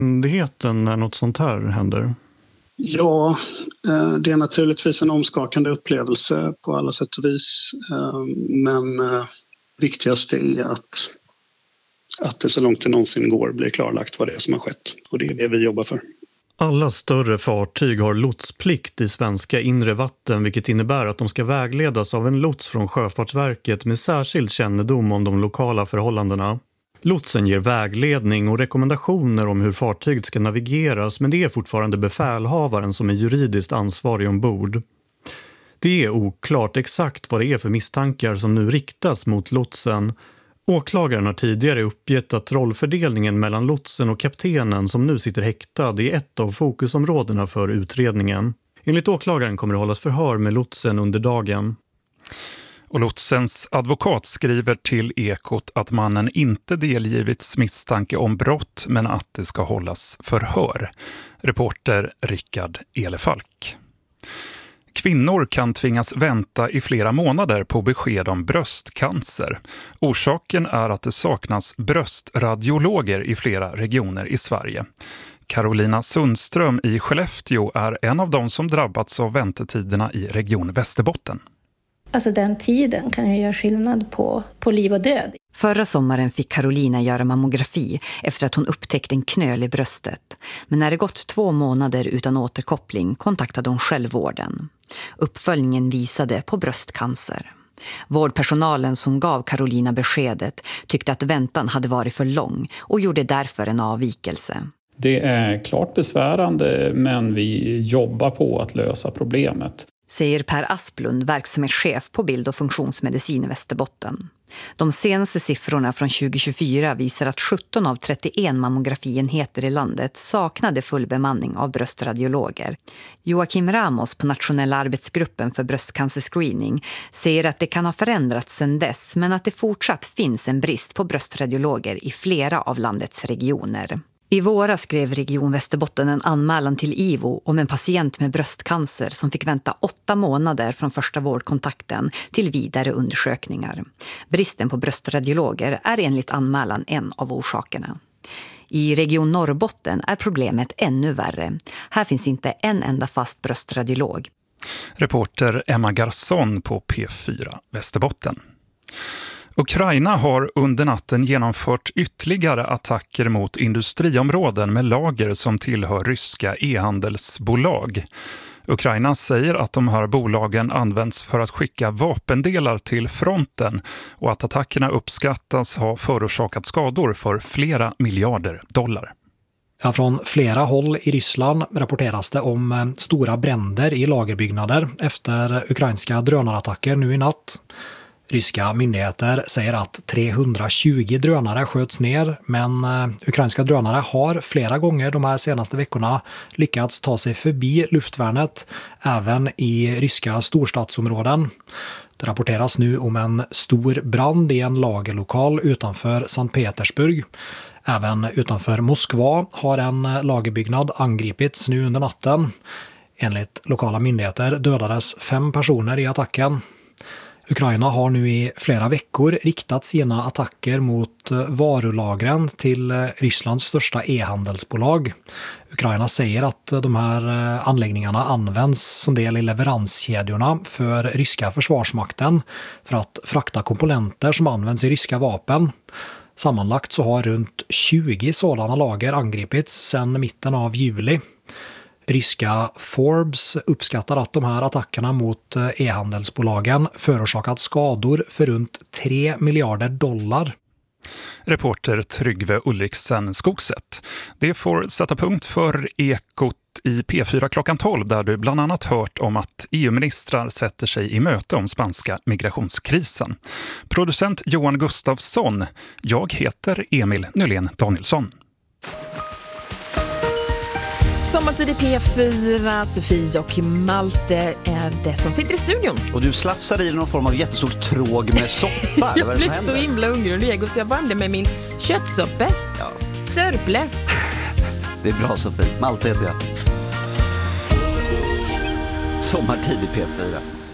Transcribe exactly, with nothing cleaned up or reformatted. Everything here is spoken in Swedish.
myndigheten när något sånt här händer? Ja, det är naturligtvis en omskakande upplevelse på alla sätt och vis. Men viktigast är att, att det så långt det någonsin går blir klarlagt vad det är som har skett. Och det är det vi jobbar för. Alla större fartyg har lotsplikt i svenska inre vatten, vilket innebär att de ska vägledas av en lots från Sjöfartsverket med särskild kännedom om de lokala förhållandena. Lotsen ger vägledning och rekommendationer om hur fartyget ska navigeras, men det är fortfarande befälhavaren som är juridiskt ansvarig ombord. Det är oklart exakt vad det är för misstankar som nu riktas mot lotsen. Åklagaren har tidigare uppgett att rollfördelningen mellan lotsen och kaptenen som nu sitter häktad är ett av fokusområdena för utredningen. Enligt åklagaren kommer det hållas förhör med lotsen under dagen. Och lotsens advokat skriver till Ekot att mannen inte delgivits misstanke om brott men att det ska hållas förhör. Reporter Rickard Elefalk. Kvinnor kan tvingas vänta i flera månader på besked om bröstcancer. Orsaken är att det saknas bröstradiologer i flera regioner i Sverige. Carolina Sundström i Skellefteå är en av de som drabbats av väntetiderna i region Västerbotten. Alltså den tiden kan ju göra skillnad på, på liv och död. Förra sommaren fick Carolina göra mammografi efter att hon upptäckte en knöl i bröstet. Men när det gått två månader utan återkoppling kontaktade hon självvården. Uppföljningen visade på bröstcancer. Vårdpersonalen som gav Carolina beskedet tyckte att väntan hade varit för lång och gjorde därför en avvikelse. Det är klart besvärande, men vi jobbar på att lösa problemet, säger Per Asplund, verksamhetschef på bild- och funktionsmedicin i Västerbotten. De senaste siffrorna från tjugo tjugofyra visar att sjutton av trettioen mammografienheter i landet saknade full bemanning av bröstradiologer. Joakim Ramos på Nationella arbetsgruppen för bröstcancerscreening säger att det kan ha förändrats sedan dess, men att det fortsatt finns en brist på bröstradiologer i flera av landets regioner. I våras skrev Region Västerbotten en anmälan till I V O om en patient med bröstcancer som fick vänta åtta månader från första vårdkontakten till vidare undersökningar. Bristen på bröstradiologer är enligt anmälan en av orsakerna. I Region Norrbotten är problemet ännu värre. Här finns inte en enda fast bröstradiolog. Reporter Emma Garson på P fyra Västerbotten. Ukraina har under natten genomfört ytterligare attacker mot industriområden med lager som tillhör ryska e-handelsbolag. Ukraina säger att de här bolagen används för att skicka vapendelar till fronten och att attackerna uppskattas ha förorsakat skador för flera miljarder dollar. Ja, från flera håll i Ryssland rapporteras det om stora bränder i lagerbyggnader efter ukrainska drönarattacker nu i natt. Ryska myndigheter säger att trehundratjugo drönare sköts ner, men ukrainska drönare har flera gånger de här senaste veckorna lyckats ta sig förbi luftvärnet även i ryska storstadsområden. Det rapporteras nu om en stor brand i en lagerlokal utanför Sankt Petersburg. Även utanför Moskva har en lagerbyggnad angripits nu under natten. Enligt lokala myndigheter dödades fem personer i attacken. Ukraina har nu i flera veckor riktat sina attacker mot varulagren till Rysslands största e-handelsbolag. Ukraina säger att de här anläggningarna används som del i leveranskedjorna för ryska försvarsmakten för att frakta komponenter som används i ryska vapen. Sammanlagt så har runt tjugo sådana lager angripits sedan mitten av juli. Ryska Forbes uppskattar att de här attackerna mot e-handelsbolagen förorsakat skador för runt tre miljarder dollar. Reporter Tryggve Ulriksen Skogset. Det får sätta punkt för Ekot i P fyra klockan tolv, där du bland annat hört om att E U-ministrar sätter sig i möte om spanska migrationskrisen. Producent Johan Gustafsson. Jag heter Emil Nylén Danielsson. Sommartid i P fyra, Sofie och Malte är det som sitter i studion. Och du slafsar i någon form av jättestor tråg med soppa. Jag blir så himla hungrig och Lego, så jag började med min köttsoppe. Ja. Sörple. Det är bra, Sofie. Malte heter jag. Sommartid i P fyra.